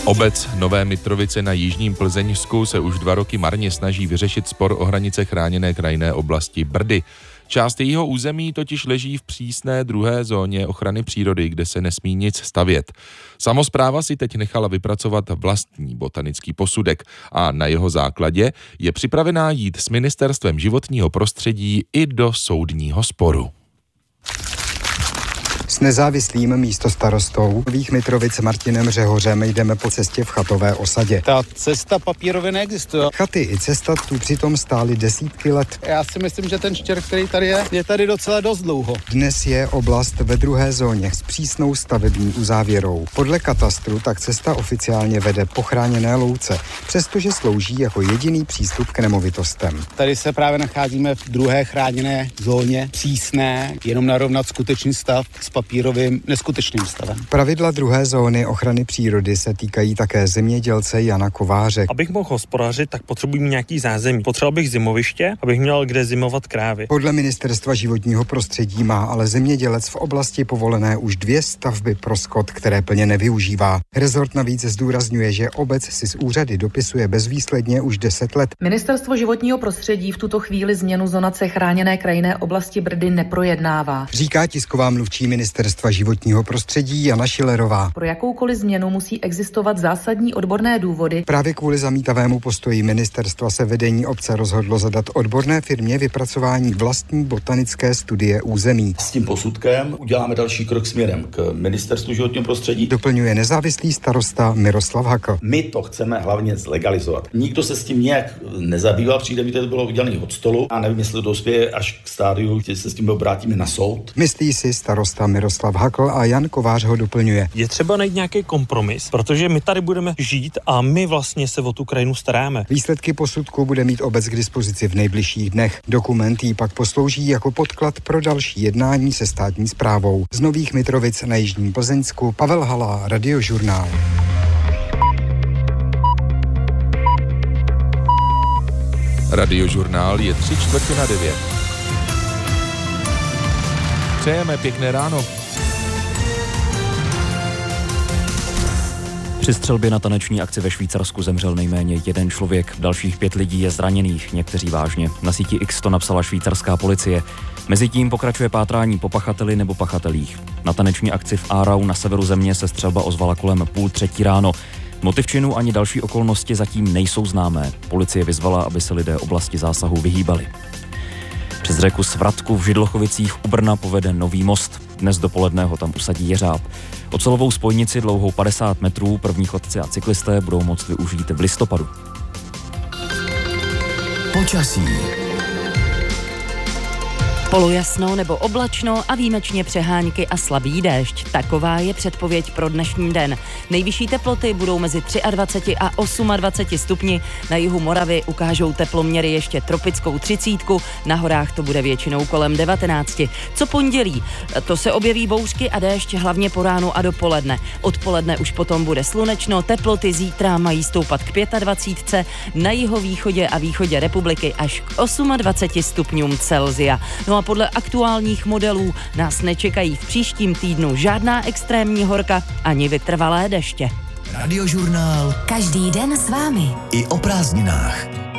Obec Nové Mitrovice na jižním Plzeňsku se už 2 roky marně snaží vyřešit spor o hranice chráněné krajinné oblasti Brdy. Část jejího území totiž leží v přísné druhé zóně ochrany přírody, kde se nesmí nic stavět. Samospráva si teď nechala vypracovat vlastní botanický posudek a na jeho základě je připravená jít s Ministerstvem životního prostředí i do soudního sporu. S nezávislým místostarostou Nových Mitrovic Martinem Řehořem jdeme po cestě v chatové osadě. Ta cesta papírově neexistuje. Chaty i cesta tu přitom stály desítky let. Já si myslím, že ten štěrk, který tady je tady docela dost dlouho. Dnes je oblast ve druhé zóně s přísnou stavební uzávěrou. Podle katastru tak cesta oficiálně vede po chráněné louce, přestože slouží jako jediný přístup k nemovitostem. Tady se právě nacházíme v druhé chráněné zóně, přísné, jenom narovnat skutečný stav s papírovým neskutečným stavem. Pravidla druhé zóny ochrany přírody se týkají také zemědělce Jana Kováře. Abych mohl hospodařit, tak potřebuji nějaký zázemí. Potřeboval bych zimoviště, abych měl kde zimovat krávy. Podle Ministerstva životního prostředí má ale zemědělec v oblasti povolené už 2 stavby pro skot, které plně nevyužívá. Rezort navíc zdůrazňuje, že obec si z úřady dopisuje bezvýsledně už 10 let. Ministerstvo životního prostředí v tuto chvíli změnu zonace chráněné krajinné oblasti Brdy neprojednává. Říká tisková mluvčí Ministerstva životního prostředí Jana Šilerová. Pro jakoukoliv změnu musí existovat zásadní odborné důvody. Právě kvůli zamítavému postoji ministerstva se vedení obce rozhodlo zadat odborné firmě vypracování vlastní botanické studie území. S tím posudkem uděláme další krok směrem k Ministerstvu životního prostředí. Doplňuje nezávislý starosta Miroslav Hakl. My to chceme hlavně zlegalizovat. Nikdo se s tím nějak nezabýval, přijde mi, to bylo udělané od stolu a nevím, jestli to dospěje až k stádiu, že se s tím obrátíme na soud. Myslí si starosta Miroslav Hakl a Jan Kovář ho doplňuje. Je třeba najít nějaký kompromis, protože my tady budeme žít a my vlastně se o tu krajinu staráme. Výsledky posudku bude mít obec k dispozici v nejbližších dnech. Dokument jí pak poslouží jako podklad pro další jednání se státní správou. Z Nových Mitrovic na jižním Plzeňsku Pavel Hala, Radiožurnál. Radiožurnál je 8:45. Přejeme pěkné ráno. Při střelbě na taneční akci ve Švýcarsku zemřel nejméně 1 člověk, dalších 5 lidí je zraněných, někteří vážně. Na síti X to napsala švýcarská policie. Mezitím pokračuje pátrání po pachateli nebo pachatelích. Na taneční akci v Aarau na severu země se střelba ozvala kolem 2:30 ráno. Motiv činu ani další okolnosti zatím nejsou známé. Policie vyzvala, aby se lidé oblasti zásahu vyhýbali. Přes řeku Svratku v Židlochovicích u Brna povede nový most. Dnes dopoledne ho tam usadí jeřáb. Ocelovou spojnici dlouhou 50 metrů první chodci a cyklisté budou moct využít v listopadu. Počasí. Polojasno nebo oblačno a výjimečně přehánky a slabý déšť. Taková je předpověď pro dnešní den. Nejvyšší teploty budou mezi 23 a 28 stupni. Na jihu Moravy ukážou teploměry ještě tropickou 30, na horách to bude většinou kolem 19. Co pondělí? To se objeví bouřky a déšť hlavně po ránu a dopoledne. Odpoledne už potom bude slunečno, teploty zítra mají stoupat k 25, na jihovýchodě a východě republiky až k 28 stupňům Celsia. No a podle aktuálních modelů nás nečekají v příštím týdnu žádná extrémní horka ani vytrvalé deště. Radiožurnál. Každý den s vámi. I o prázdninách.